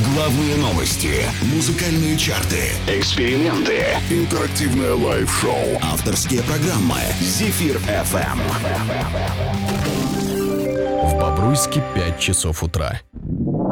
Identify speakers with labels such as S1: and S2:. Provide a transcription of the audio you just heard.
S1: Главные новости, музыкальные чарты, эксперименты, интерактивное лайв-шоу, авторские программы. Зефир FM.
S2: В Бобруйске 5 часов утра.